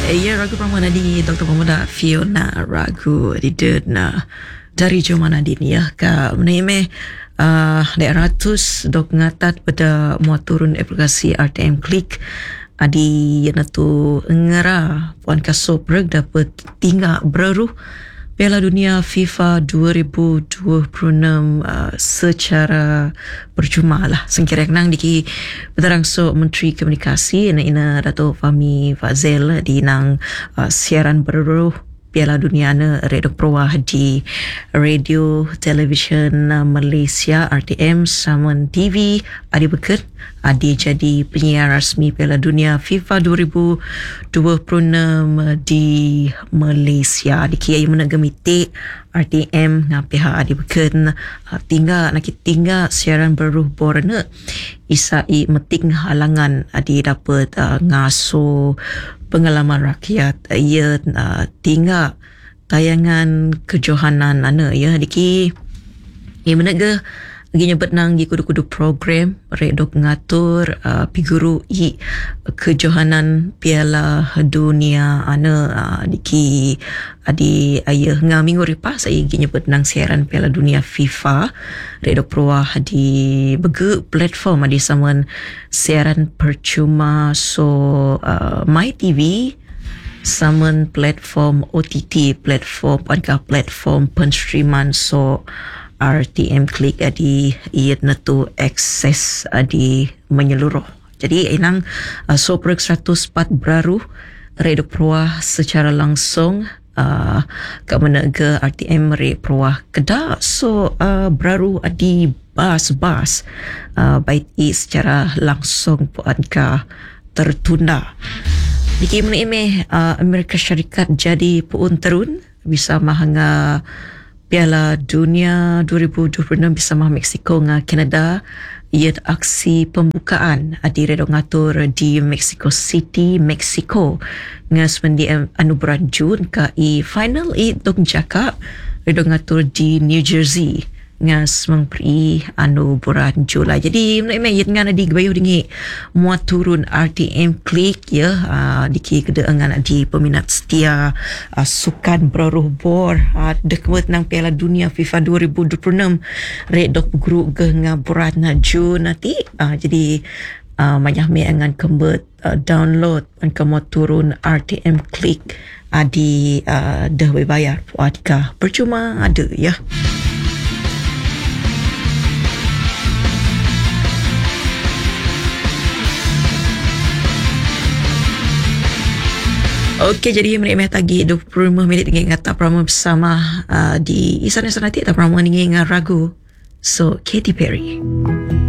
Ya, ragu Pramana di Dr. Pemuda Fiona ragu di Dena dari Jomana dini ya ka meneme daerah ratus dok ngatat pada muat turun aplikasi RTM Klik adi yana tu ngera puan kasopreg dapat tinggal beruh Piala Dunia FIFA 2026 secara percuma lah. Sengkira nang diki betarang so Menteri Komunikasi ina Dato' Fahmi Fadzil di nang siaran beruruh Piala Dunia na Redok Perwah di Radio Television Malaysia RTM Saman TV adi beket adi jadi penyiar rasmi Piala Dunia FIFA 2026 di Malaysia di kiai menagamite RTM ngah pihak adi beket tinggal siaran beruruh borna isai meting halangan adi dapat ngaso pengalaman rakyat ia tinggal tayangan kejohanan ana ya diki ia menaga lagi nyebut nang gi kudu-kudu program redok ngatur piguru i kejohanan Piala Dunia ana diki adi ayah ngah minggu ripas saya gi nyebut nang siaran Piala Dunia FIFA redok perwah di bege platform adi saman siaran percuma so My TV saman platform OTT platform penstreaman so RTM Klik adi iat natu akses adi menyeluruh. Jadi inang soprek 104 baru redok perwah secara langsung ke menaga RTM redok perwah kedah so baru adi bas baik secara langsung puanka tertunda. Diki meneme Amerika Syarikat jadi puun terun bisa mahanga Piala Dunia 2026 bersama Mexico dengan Canada ia aksi pembukaan adi redok ngatur di Mexico City, Mexico dengan semendi anugerah Jun ke final dok jaka redok ngatur di New Jersey dengan semang peri bulan Julai. Jadi memang ia dengan di gebayuh dingi muat turun RTM Klik ya diki kedeangan di peminat setia sukan beruruh bor dekmet nang Piala Dunia FIFA 2026 redok guru ke bulan Jun nanti jadi banyak mengan kembet download dan kemot turun RTM Klik di dah bayar puatka percuma ada ya. Okey, jadi menit tagi 25 minit dengan ngata promo bersama di Isan nanti tak promo dengan ragu. So, Katy Perry.